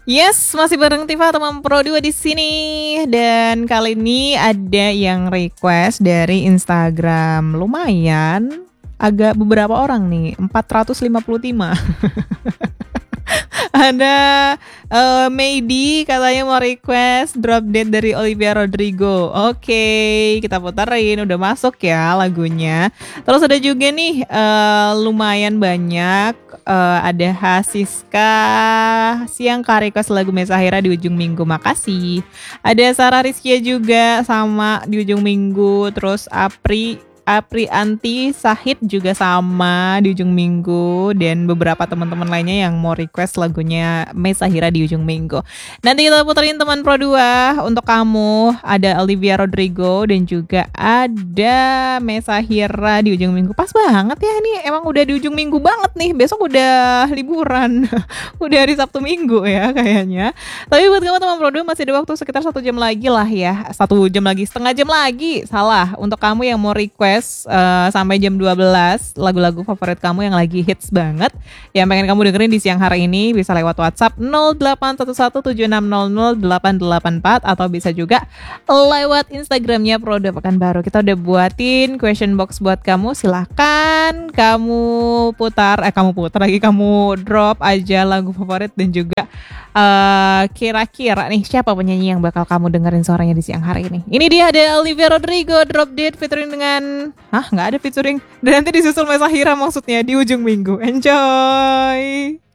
Yes, masih bareng Tifa teman Pro 2 di sini. Dan kali ini ada yang request dari Instagram. Lumayan, agak beberapa orang nih, 455. Ada Meidi katanya mau request Drop Dead dari Olivia Rodrigo. Oke, kita puterin, udah masuk ya lagunya. Terus ada juga nih lumayan banyak, ada Hasiska Siang request lagu Mesahira di ujung minggu, makasih. Ada Sarah Rizkia juga sama di ujung minggu. Terus Aprianti Sahid juga sama di ujung minggu, dan beberapa teman-teman lainnya yang mau request lagunya Mesahira di ujung minggu. Nanti kita puterin teman Pro 2 untuk kamu. Ada Olivia Rodrigo dan juga ada Mesahira di ujung minggu. Pas banget ya, ini emang udah di ujung minggu banget nih. Besok udah liburan. Udah hari Sabtu Minggu ya kayaknya. Tapi buat kamu teman Pro 2 masih ada waktu sekitar 1 jam lagi lah ya. 1 jam lagi, setengah jam lagi. Salah. Untuk kamu yang mau request sampai jam 12 lagu-lagu favorit kamu yang lagi hits banget, yang pengen kamu dengerin di siang hari ini, bisa lewat WhatsApp 081176000884 atau bisa juga lewat Instagramnya Pro 2 Pekanbaru. Kita udah buatin question box buat kamu. Silahkan kamu kamu drop aja lagu favorit dan juga kira-kira nih siapa penyanyi yang bakal kamu dengerin suaranya di siang hari ini. Ini dia, ada Olivia Rodrigo, Drop Dead featuring dengan nggak ada featuring, dan nanti disusul Mesahira maksudnya di ujung minggu. Enjoy.